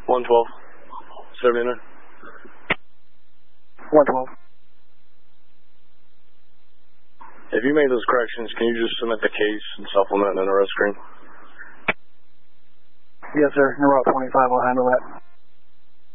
112. 79. 112. If you made those corrections, can you just submit the case and supplement and an arrest screen? Yes, sir. Route 25 will handle that.